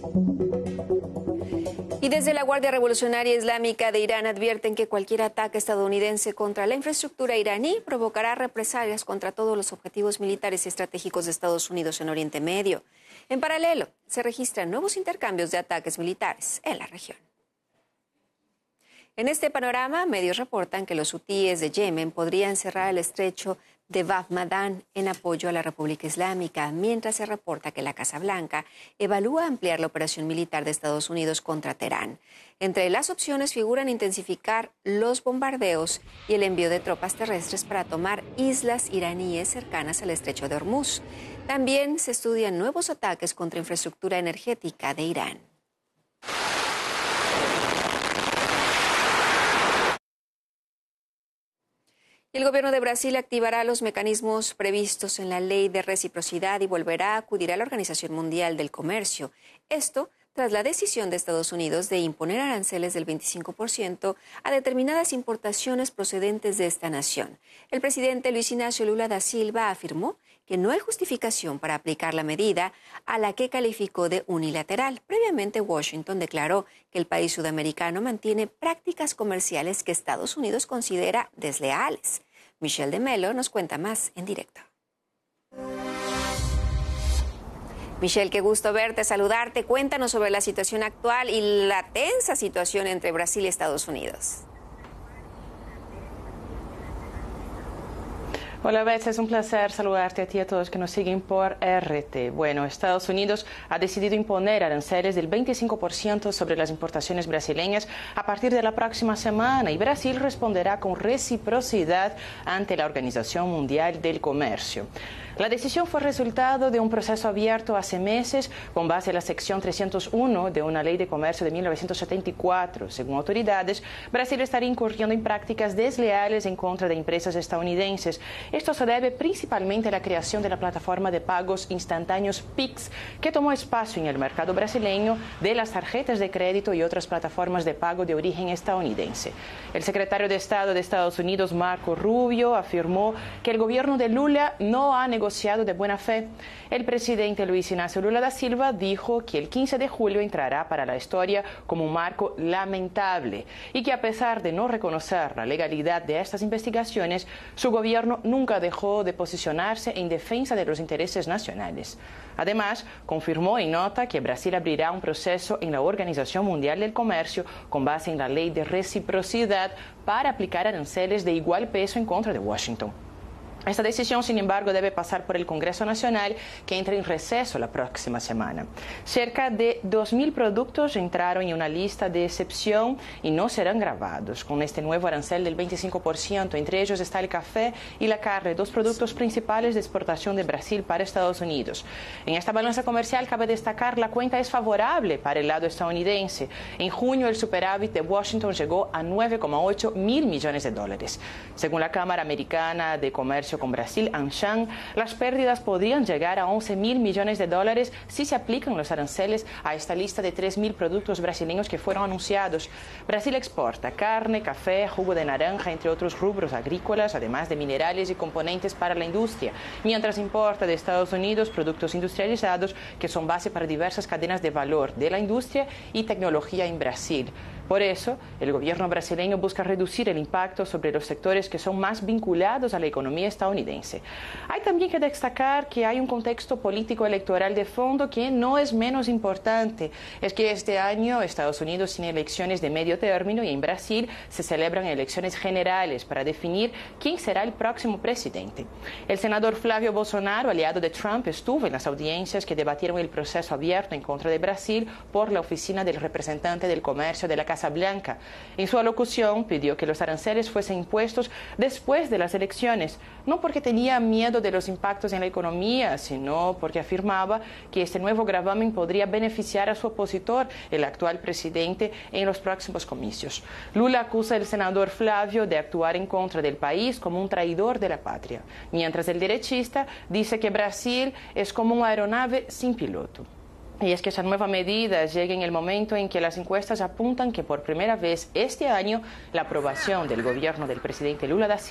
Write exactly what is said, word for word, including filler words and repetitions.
Y desde la Guardia Revolucionaria Islámica de Irán advierten que cualquier ataque estadounidense contra la infraestructura iraní provocará represalias contra todos los objetivos militares y estratégicos de Estados Unidos en Oriente Medio. En paralelo, se registran nuevos intercambios de ataques militares en la región. En este panorama, medios reportan que los hutíes de Yemen podrían cerrar el estrecho de Bab Madán en apoyo a la República Islámica, mientras se reporta que la Casa Blanca evalúa ampliar la operación militar de Estados Unidos contra Teherán. Entre las opciones figuran intensificar los bombardeos y el envío de tropas terrestres para tomar islas iraníes cercanas al estrecho de Hormuz. También se estudian nuevos ataques contra infraestructura energética de Irán. El gobierno de Brasil activará los mecanismos previstos en la ley de reciprocidad y volverá a acudir a la Organización Mundial del Comercio. Esto tras la decisión de Estados Unidos de imponer aranceles del veinticinco por ciento a determinadas importaciones procedentes de esta nación. El presidente Luis Ignacio Lula da Silva afirmó que no hay justificación para aplicar la medida, a la que calificó de unilateral. Previamente, Washington declaró que el país sudamericano mantiene prácticas comerciales que Estados Unidos considera desleales. Michelle de Mello nos cuenta más en directo. Michelle, qué gusto verte, saludarte. Cuéntanos sobre la situación actual y la tensa situación entre Brasil y Estados Unidos. Hola Beth, es un placer saludarte a ti y a todos que nos siguen por R T. Bueno, Estados Unidos ha decidido imponer aranceles del veinticinco por ciento sobre las importaciones brasileñas a partir de la próxima semana y Brasil responderá con reciprocidad ante la Organización Mundial del Comercio. La decisión fue resultado de un proceso abierto hace meses con base en la sección trescientos uno de una ley de comercio de mil novecientos setenta y cuatro. Según autoridades, Brasil estaría incurriendo en prácticas desleales en contra de empresas estadounidenses. Esto se debe principalmente a la creación de la plataforma de pagos instantáneos Pix, que tomó espacio en el mercado brasileño de las tarjetas de crédito y otras plataformas de pago de origen estadounidense. El secretario de Estado de Estados Unidos, Marco Rubio, afirmó que el gobierno de Lula no ha negociado de buena fe. El presidente Luis Ignacio Lula da Silva dijo que el quince de julio entrará para la historia como un marco lamentable y que a pesar de no reconocer la legalidad de estas investigaciones, su gobierno nunca dejó de posicionarse en defensa de los intereses nacionales. Además, confirmó en nota que Brasil abrirá un proceso en la Organización Mundial del Comercio con base en la ley de reciprocidad para aplicar aranceles de igual peso en contra de Washington. Esta decisión, sin embargo, debe pasar por el Congreso Nacional, que entra en receso la próxima semana. Cerca de dos mil productos entraron en una lista de excepción y no serán gravados con este nuevo arancel del veinticinco por ciento. Entre ellos está el café y la carne, dos productos principales de exportación de Brasil para Estados Unidos. En esta balanza comercial cabe destacar la cuenta es favorable para el lado estadounidense. En junio, el superávit de Washington llegó a nueve coma ocho mil millones de dólares. Según la Cámara Americana de Comercio con Brasil, AmCham, las pérdidas podrían llegar a once mil millones de dólares si se aplican los aranceles a esta lista de tres mil productos brasileños que fueron anunciados. Brasil exporta carne, café, jugo de naranja, entre otros rubros agrícolas, además de minerales y componentes para la industria, mientras importa de Estados Unidos productos industrializados que son base para diversas cadenas de valor de la industria y tecnología en Brasil. Por eso, el gobierno brasileño busca reducir el impacto sobre los sectores que son más vinculados a la economía estadounidense. Hay también que destacar que hay un contexto político electoral de fondo que no es menos importante. Es que este año Estados Unidos tiene elecciones de medio término y en Brasil se celebran elecciones generales para definir quién será el próximo presidente. El senador Flávio Bolsonaro, aliado de Trump, estuvo en las audiencias que debatieron el proceso abierto en contra de Brasil por la oficina del representante del comercio de la Casa Blanca. En su alocución pidió que los aranceles fuesen impuestos después de las elecciones, no porque tenía miedo de los impactos en la economía, sino porque afirmaba que este nuevo gravamen podría beneficiar a su opositor, el actual presidente, en los próximos comicios. Lula acusa al senador Flávio de actuar en contra del país como un traidor de la patria, mientras el derechista dice que Brasil es como una aeronave sin piloto. Y es que esa nueva medida llega en el momento en que las encuestas apuntan que por primera vez este año la aprobación del gobierno del presidente Lula da Silva